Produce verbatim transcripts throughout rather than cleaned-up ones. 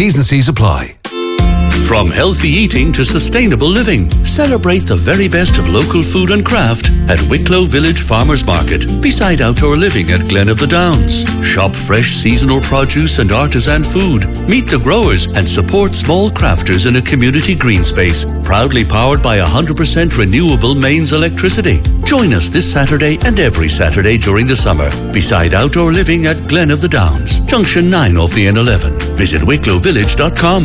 T's and C's apply. From healthy eating to sustainable living, celebrate the very best of local food and craft at Wicklow Village Farmers Market, beside outdoor living at Glen of the Downs. Shop fresh seasonal produce and artisan food, meet the growers and support small crafters in a community green space, proudly powered by one hundred percent renewable mains electricity. Join us this Saturday and every Saturday during the summer, beside outdoor living at Glen of the Downs, Junction nine off the N eleven. Visit wicklow village dot com.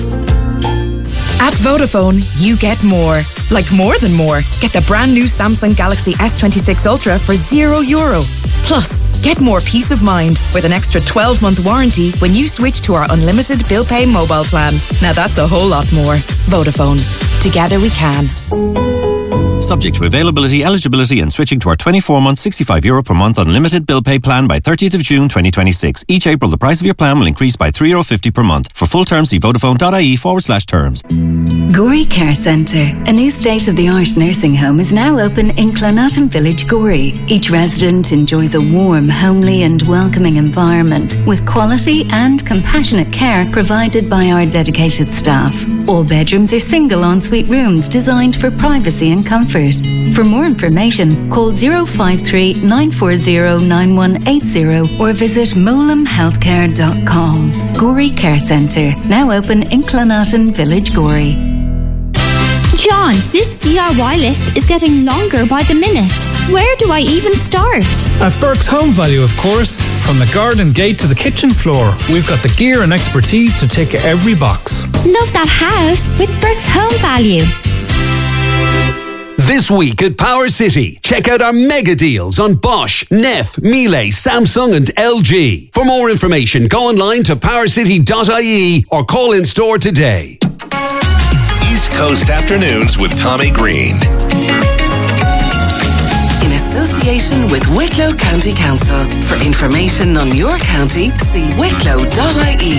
At Vodafone, you get more. Like more than more. Get the brand new Samsung Galaxy S twenty-six Ultra for zero euro. Plus, get more peace of mind with an extra twelve month warranty when you switch to our unlimited bill pay mobile plan. Now that's a whole lot more. Vodafone. Together we can. Subject to availability, eligibility and switching to our twenty-four month sixty-five euro per month unlimited bill pay plan by thirtieth of June twenty twenty-six. Each April the price of your plan will increase by three euro fifty per month. For full terms see vodafone.ie forward slash terms. Gorey Care Centre, a new state-of-the-art nursing home, is now open in Clonatton Village, Gorey. Each resident enjoys a warm, homely and welcoming environment with quality and compassionate care provided by our dedicated staff. All bedrooms are single ensuite rooms designed for privacy and comfort. For more information, call zero five three nine four zero nine one eight zero or visit molam healthcare dot com. Gorey Care Centre, now open in Clonatton Village, Gorey. John, this D I Y list is getting longer by the minute. Where do I even start? At Burke's Home Value, of course. From the garden gate to the kitchen floor, we've got the gear and expertise to tick every box. Love that house with Burke's Home Value. This week at Power City, check out our mega deals on Bosch, Neff, Miele, Samsung and L G. For more information, go online to power city dot I E or call in store today. East Coast Afternoons with Tommy Green. In association with Wicklow County Council. For information on your county, see wicklow dot I E.